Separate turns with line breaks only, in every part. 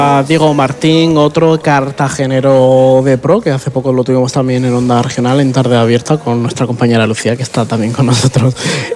A Diego Martín, otro cartagenero de pro, que hace poco lo tuvimos también en Onda Regional, en Tarde Abierta, con nuestra compañera Lucía, que está también con nosotros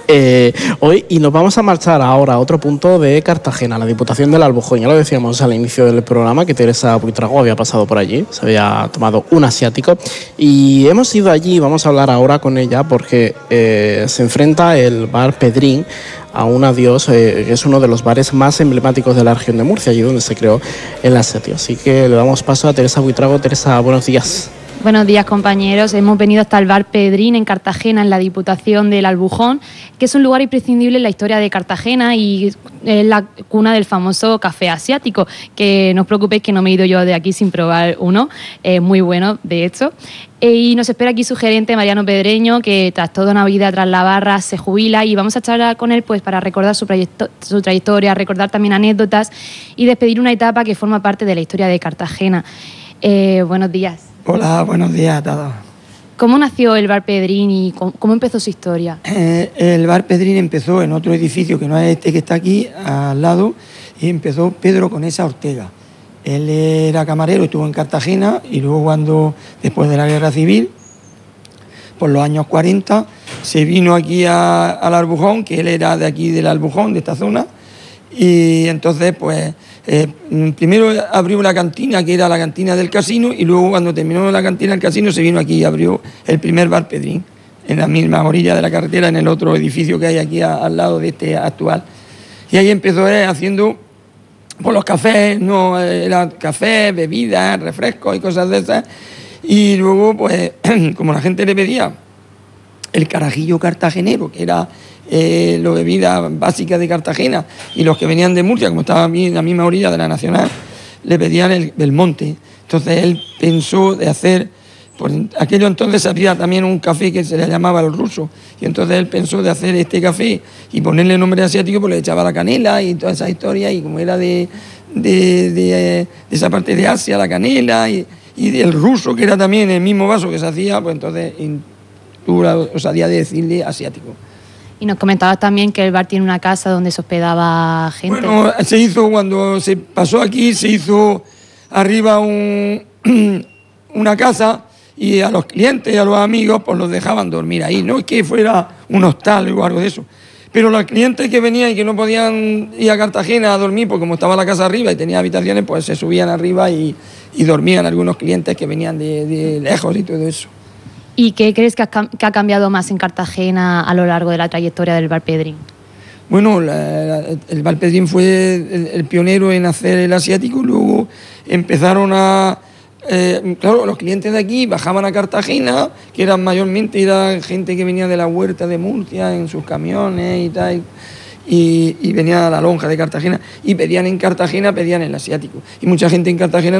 hoy. Y nos vamos a marchar ahora a otro punto de Cartagena, la Diputación del Albujón. Ya lo decíamos al inicio del programa, que Teresa Buitrago había pasado por allí, se había tomado un asiático. Y hemos ido allí, vamos a hablar ahora con ella, porque se enfrenta el bar Pedrín a un adiós, que es uno de los bares más emblemáticos de la región de Murcia, allí donde se creó el asedio. Así que le damos paso a Teresa Buitrago. Teresa, buenos días.
Buenos días, compañeros. Hemos venido hasta el bar Pedrín en Cartagena, en la Diputación del Albujón, que es un lugar imprescindible en la historia de Cartagena y es la cuna del famoso café asiático, que no os preocupéis que no me he ido yo de aquí sin probar uno, muy bueno de hecho. Y nos espera aquí su gerente, Mariano Pedreño, que tras toda una vida tras la barra se jubila, y vamos a charlar con él pues para recordar su trayectoria, recordar también anécdotas y despedir una etapa que forma parte de la historia de Cartagena. Buenos días.
Hola, buenos días a todos.
¿Cómo nació el bar Pedrín y cómo empezó su historia?
El bar Pedrín empezó en otro edificio que no es este que está aquí, al lado, y empezó Pedro Conesa Ortega. Él era camarero, estuvo en Cartagena, y luego después de la Guerra Civil, por los años 40, se vino aquí al Albujón, que él era de aquí del Albujón, de esta zona, y entonces pues primero abrió una cantina, que era la cantina del casino, y luego cuando terminó la cantina del casino se vino aquí y abrió el primer bar Pedrín, en la misma orilla de la carretera, en el otro edificio que hay aquí al lado de este actual. Y ahí empezó haciendo por los cafés, no era café, bebidas, refrescos y cosas de esas. Y luego, pues, como la gente le pedía el carajillo cartagenero, que era la bebida básica de Cartagena, y los que venían de Murcia, como estaban en la misma orilla de la Nacional, le pedían el Belmonte. Entonces él pensó de hacer, por aquello entonces había también un café que se le llamaba el ruso, y entonces él pensó de hacer este café y ponerle nombre asiático, pues le echaba la canela y toda esa historia, y como era de esa parte de Asia, la canela, y el ruso, que era también el mismo vaso que se hacía, pues entonces tuvo la osadía de decirle asiático.
Y nos comentabas también que el bar tiene una casa donde se hospedaba gente.
Bueno, se hizo, cuando se pasó aquí, se hizo arriba una casa, y a los clientes y a los amigos pues los dejaban dormir ahí. No es que fuera un hostal o algo de eso, pero los clientes que venían y que no podían ir a Cartagena a dormir, porque como estaba la casa arriba y tenía habitaciones, pues se subían arriba y dormían algunos clientes que venían de lejos y todo eso.
¿Y qué crees que ha cambiado más en Cartagena a lo largo de la trayectoria del bar Pedrín?
Bueno, el bar Pedrín fue el pionero en hacer el asiático. Luego empezaron claro, los clientes de aquí bajaban a Cartagena, que eran mayormente gente que venía de la huerta de Murcia en sus camiones y tal, y venía a la lonja de Cartagena, y pedían en Cartagena, pedían el asiático. Y mucha gente en Cartagena